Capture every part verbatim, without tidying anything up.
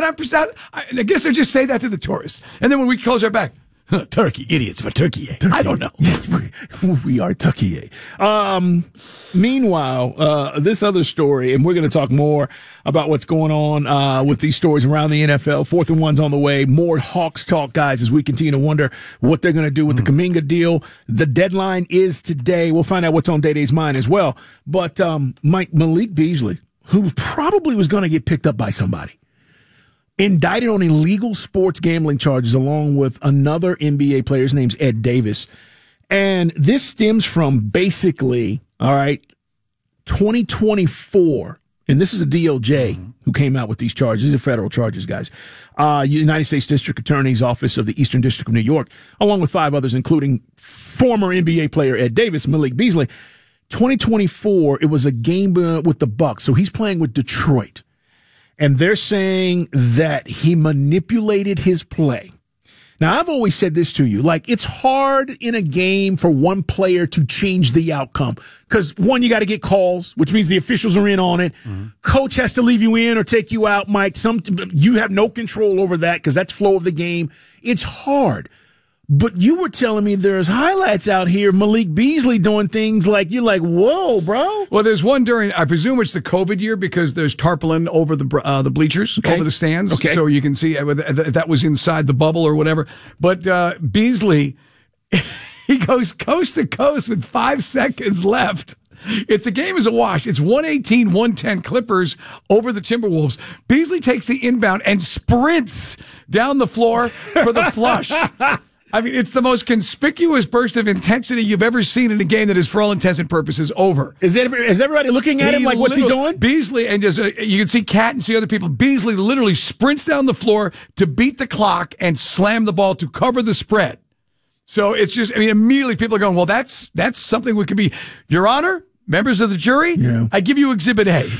ninety-nine percent. I, I guess they just say that to the tourists. And then when we close our back, huh, Turkey, idiots for Turkey. Turkey. I don't know. Yes, we, we are Turkey. Um, meanwhile, uh, this other story, and we're going to talk more about what's going on uh, with these stories around the N F L. Fourth and one's on the way. More Hawks talk, guys, as we continue to wonder what they're going to do with mm. the Kuminga deal. The deadline is today. We'll find out what's on Day-Day's mind as well. But um, Mike, Malik Beasley, who probably was going to get picked up by somebody, indicted on illegal sports gambling charges along with another N B A player. His name's Ed Davis. And this stems from basically, all right, twenty twenty-four. And this is a D O J mm-hmm. who came out with these charges. These are federal charges, guys. Uh, United States District Attorney's Office of the Eastern District of New York, along with five others, including former N B A player Ed Davis, Malik Beasley. twenty twenty-four, it was a game uh, with the Bucks. So he's playing with Detroit. And they're saying that he manipulated his play. Now, I've always said this to you, like, it's hard in a game for one player to change the outcome. Because, one, you got to get calls, which means the officials are in on it. Mm-hmm. Coach has to leave you in or take you out, Mike. Some, you have no control over that because that's flow of the game. It's hard. But you were telling me there's highlights out here, Malik Beasley doing things like, you're like, whoa, bro. Well, there's one during, I presume it's the COVID year because there's tarpaulin over the uh, the bleachers, okay. over the stands. Okay. So you can see if that was inside the bubble or whatever. But uh, Beasley, he goes coast to coast with five seconds left. It's a game is a wash. It's one eighteen one ten Clippers over the Timberwolves. Beasley takes the inbound and sprints down the floor for the flush. I mean, it's the most conspicuous burst of intensity you've ever seen in a game that is, for all intents and purposes, over. Is, it, is everybody looking at he him like, what's he doing? Beasley, and just, uh, you can see Cat and see other people. Beasley literally sprints down the floor to beat the clock and slam the ball to cover the spread. So it's just, I mean, immediately people are going, well, that's that's something we could be. Your Honor, members of the jury, yeah. I give you Exhibit A.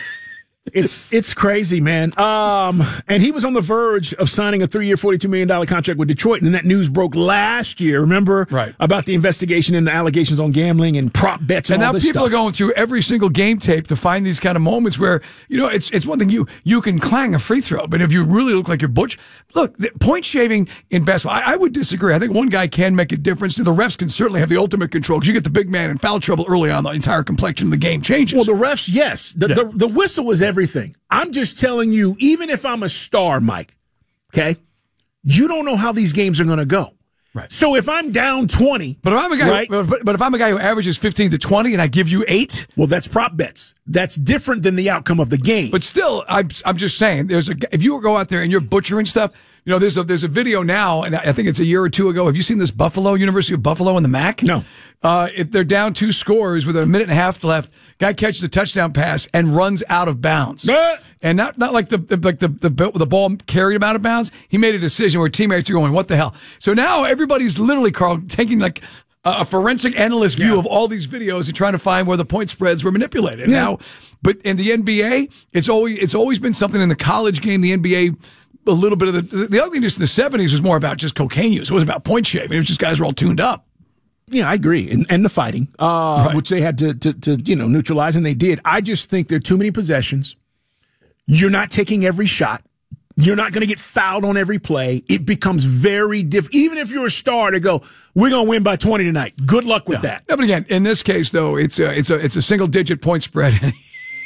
It's it's crazy, man. Um, and he was on the verge of signing a three-year, forty-two million dollars contract with Detroit, and then that news broke last year, remember? Right. About the investigation and the allegations on gambling and prop bets and, and all now this people stuff. are going through every single game tape to find these kind of moments where, you know, it's it's one thing you you can clang a free throw, but if you really look like you're Butch, look, the point shaving in basketball, I, I would disagree. I think one guy can make a difference. The refs can certainly have the ultimate control because you get the big man in foul trouble early on, the entire complexion of the game changes. Well, the refs, yes. The, yeah. the, the whistle is everything. I'm just telling you, even if I'm a star, Mike, okay, you don't know how these games are going to go. Right. So if I'm down twenty, but if I'm a guy, right, who, but, but if I'm a guy who averages fifteen to twenty and I give you eight, well, that's prop bets. That's different than the outcome of the game. But still, I'm I'm just saying, there's a if you go out there and you're butchering stuff. You know, there's a there's a video now, and I think it's a year or two ago. Have you seen this Buffalo, University of Buffalo, and the M A C? No. Uh, it, they're down two scores with a minute and a half left. Guy catches a touchdown pass and runs out of bounds. Uh, and not not like the like the, the the ball carried him out of bounds. He made a decision where teammates are going, "What the hell?" So now everybody's literally, Carl, taking like a forensic analyst view yeah. of all these videos and trying to find where the point spreads were manipulated. Yeah. Now, but in the N B A, it's always it's always been something in the college game. The N B A. A little bit of the the ugliness in the seventies was more about just cocaine use. It wasn't about point shaving. It was just guys were all tuned up. Yeah, I agree. And, and the fighting, uh, right. which they had to, to, to, you know, neutralize, and they did. I just think there are too many possessions. You're not taking every shot. You're not going to get fouled on every play. It becomes very difficult. Even if you're a star to go, we're going to win by twenty tonight. Good luck with no. that. No, but again, in this case, though, it's a, it's a, it's a single digit point spread.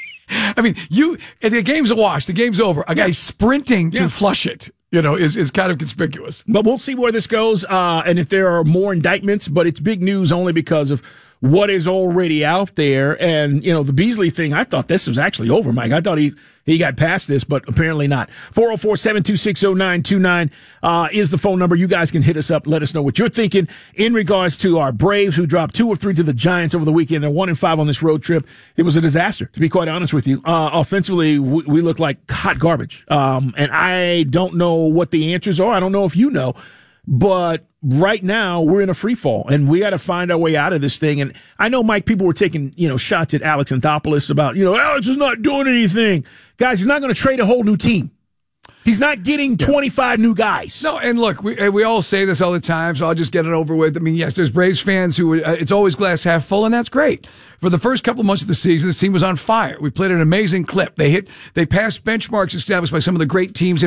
I mean, you, the game's a wash. The game's over. A guy yeah. sprinting to yeah. flush it. You know, is, is kind of conspicuous. But we'll see where this goes, uh, and if there are more indictments, but it's big news only because of what is already out there. And, you know, the Beasley thing, I thought this was actually over, Mike. I thought he, he got past this, but apparently not. four oh four, seven two six, oh nine two nine uh, is the phone number. You guys can hit us up. Let us know what you're thinking in regards to our Braves, who dropped two or three to the Giants over the weekend. They're one and five on this road trip. It was a disaster, to be quite honest with you. Uh, offensively, we, we look like hot garbage. Um, and I don't know what the answers are. I don't know if you know. But right now, we're in a free fall, and we got to find our way out of this thing. And I know, Mike, people were taking, you know, shots at Alex Anthopoulos about, you know, Alex is not doing anything. Guys, he's not going to trade a whole new team. He's not getting twenty-five yeah. new guys. No, and look, we we all say this all the time, so I'll just get it over with. I mean, yes, there's Braves fans who, uh, it's always glass half full, and that's great. For the first couple of months of the season, the team was on fire. We played an amazing clip. They hit, they passed benchmarks established by some of the great teams in